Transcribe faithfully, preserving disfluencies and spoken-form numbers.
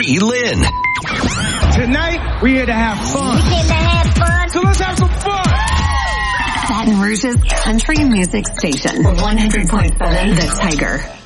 Bree Lynn. Tonight, we're here to have fun. We came to have fun. So let's have some fun. Baton Rouge's country music station. one hundred point seven The Tiger.